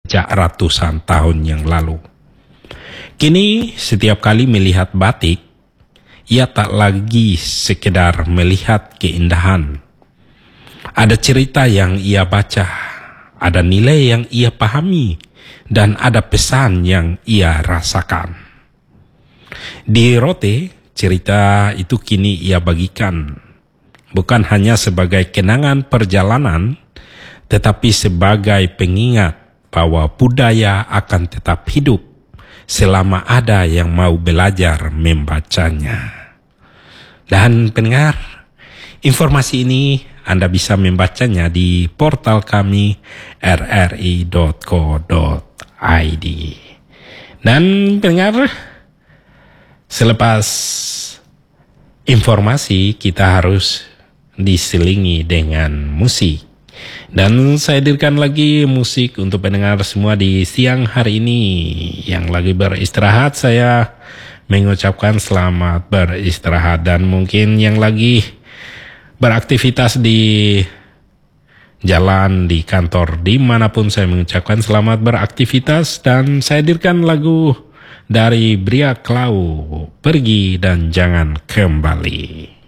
sejak ratusan tahun yang lalu. Kini setiap kali melihat batik, ia tak lagi sekedar melihat keindahan. Ada cerita yang ia baca, ada nilai yang ia pahami, dan ada pesan yang ia rasakan. Di Rote, cerita itu kini ia bagikan, bukan hanya sebagai kenangan perjalanan, tetapi sebagai pengingat bahwa budaya akan tetap hidup selama ada yang mau belajar membacanya. Dan pendengar, informasi ini Anda bisa membacanya di portal kami rri.co.id. Dan pendengar, selepas informasi kita harus diselingi dengan musik. Dan saya hadirkan lagi musik untuk pendengar semua di siang hari ini. Yang lagi beristirahat, saya mengucapkan selamat beristirahat. Dan mungkin yang lagi beraktivitas di jalan, di kantor, dimanapun, saya mengucapkan selamat beraktivitas. Dan saya hadirkan lagu dari Bria Klau, Pergi dan Jangan Kembali.